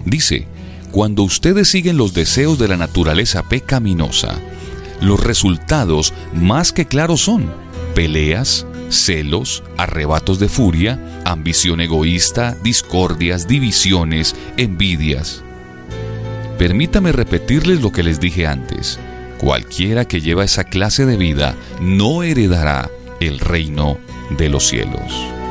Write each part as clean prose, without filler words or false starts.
Dice, cuando ustedes siguen los deseos de la naturaleza pecaminosa, los resultados más que claros son peleas, celos, arrebatos de furia, ambición egoísta, discordias, divisiones, envidias. Permítame repetirles lo que les dije antes. Cualquiera que lleva esa clase de vida no heredará el reino de los cielos.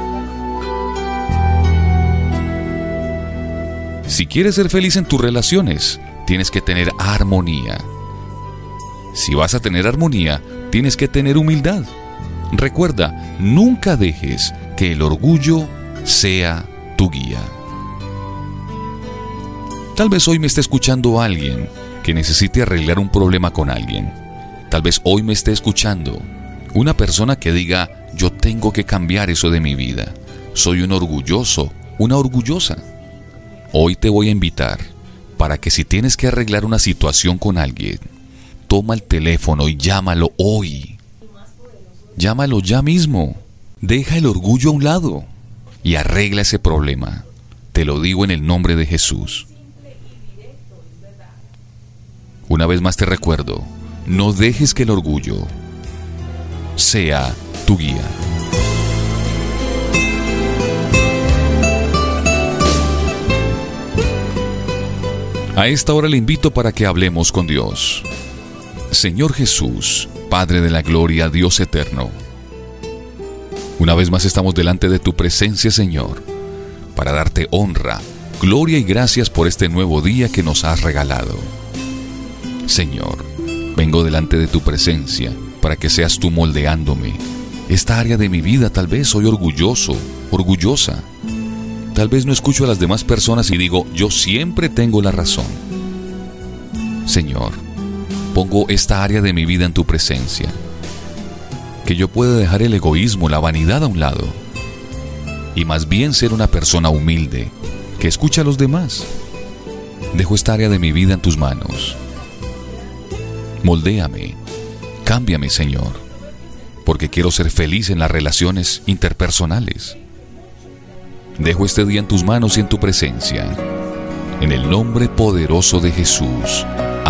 Si quieres ser feliz en tus relaciones, tienes que tener armonía. Si vas a tener armonía, tienes que tener humildad. Recuerda, nunca dejes que el orgullo sea tu guía. Tal vez hoy me esté escuchando alguien que necesite arreglar un problema con alguien. Tal vez hoy me esté escuchando una persona que diga, yo tengo que cambiar eso de mi vida. Soy un orgulloso, una orgullosa. Hoy te voy a invitar para que si tienes que arreglar una situación con alguien, toma el teléfono y llámalo hoy. Llámalo ya mismo. Deja el orgullo a un lado y arregla ese problema. Te lo digo en el nombre de Jesús. Una vez más te recuerdo, no dejes que el orgullo sea tu guía. A esta hora le invito para que hablemos con Dios. Señor Jesús, Padre de la gloria, Dios eterno, una vez más estamos delante de tu presencia, Señor, para darte honra, gloria y gracias por este nuevo día que nos has regalado. Señor, vengo delante de tu presencia para que seas tú moldeándome. Esta área de mi vida tal vez soy orgulloso, orgullosa. Tal vez no escucho a las demás personas y digo, yo siempre tengo la razón. Señor, pongo esta área de mi vida en tu presencia. Que yo pueda dejar el egoísmo, la vanidad a un lado. Y más bien ser una persona humilde, que escucha a los demás. Dejo esta área de mi vida en tus manos. Moldéame, cámbiame, Señor, porque quiero ser feliz en las relaciones interpersonales. Dejo este día en tus manos y en tu presencia, en el nombre poderoso de Jesús.